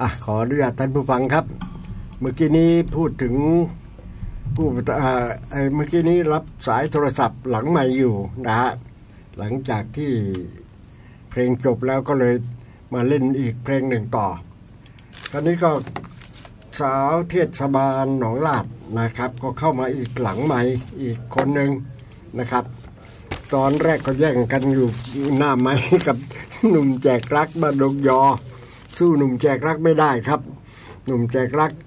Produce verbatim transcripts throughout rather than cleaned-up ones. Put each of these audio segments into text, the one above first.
อ่ะขออนุญาตท่านผู้ฟังครับเมื่อกี้นี้พูดถึงผู้อ่าไอ้เมื่อกี้นี้รับสายโทรศัพท์หลังใหม่อยู่นะฮะหลังจากที่เพลงจบแล้วก็เลยมาเล่นอีกเพลงหนึ่งต่อคราวนี้ก็สาวเทศบาลหนองลาดนะครับก็เข้ามาอีกหลังใหม่อีกคนหนึ่งนะครับตอนแรกก็แย่งกันอยู่หน้าไม้กับหนุ่มแจกรักบ้านดงยอสู้หนุ่มแจกรักไม่ได้ครับหนุ่มแจกรัก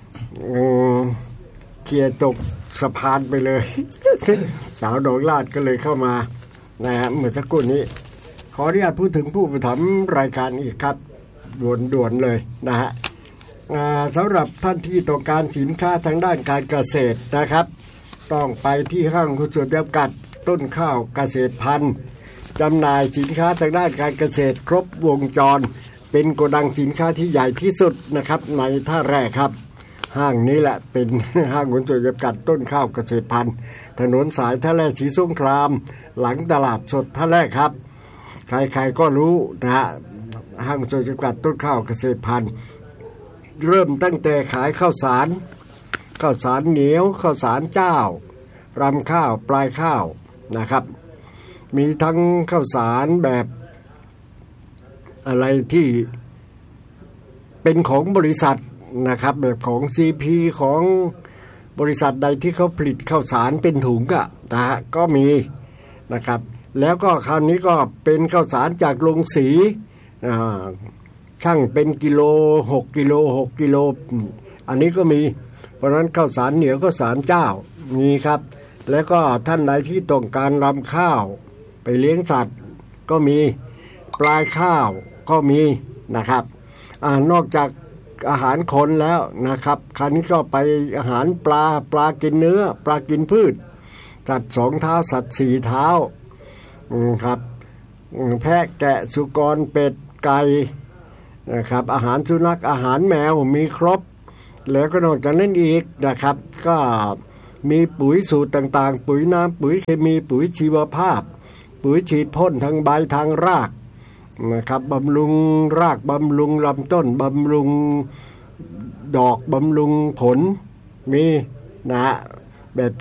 เคลียร์ตกสะพานไปเลย สาวหนองลาดก็เลยเข้ามานะฮะเมื่อสักครู่นี้ขออนุญาตพูดถึงผู้ประถมรายการอีกครับด่วนๆเลยนะฮะสำหรับท่านที่ต้องการสินค้าทางด้านการเกษตรนะครับต้องไปที่ห้างหุ้นส่วนจำกัดต้นข้าวเกษตรพันธุ์จำหน่ายสินค้าทางด้านการเกษตรครบวงจรเป็นโกดังสินค้าที่ใหญ่ที่สุดนะครับในท่าแร่ครับห้างนี้แหละเป็นห้างหุ้นส่วนจำกัดต้นข้าวเกษตรพันธุ์ถนนสายท่าแร่ศรีสงครามหลังตลาดสดท่าแร่ครับใครๆก็รู้นะฮะห้างหุ้นส่วนจำกัดต้นข้าวเกษตรพันธุ์เริ่มตั้งแต่ขายข้าวสารข้าวสารเหนียวข้าวสารเจ้ารำข้าวปลายข้าวนะครับมีทั้งข้าวสารแบบอะไรที่เป็นของบริษัทนะครับแบบของ ซี พี ของบริษัทใดที่เขาผลิตข้าวสารเป็นถุงก็นะฮะก็มีนะครับแล้วก็คราวนี้ก็เป็นข้าวสารจากโรงสีอ่าช่างเป็นกิโลหกกิโลหกกิโลอันนี้ก็มีเพราะนั้นข้าวสารเหนียวข้าวสารเจ้ามีครับแล้วก็ท่านใดที่ต้องการรำข้าวไปเลี้ยงสัตว์ก็มีปลายข้าวก็มีนะครับอ่านอกจากอาหารคนแล้วนะครับคราวนี้ก็ไปอาหารปลาปลากินเนื้อปลากินพืชสัตว์สองเท้าสัตว์สี่เท้าครับแพะแกะสุกรเป็ดไก่นะครับอาหารสุนัขอาหารแมวมีครบแล้วก็นอกจากนั้นอีกนะครับก็มีปุ๋ยสูตรต่างๆปุ๋ยน้ำปุ๋ยเคมีปุ๋ยชีวภาพปุ๋ยฉีดพ่นทางใบทางรากนะครับบำรุงรากบำรุงลำต้นบำรุงดอกบำรุงผลมีนะแบบ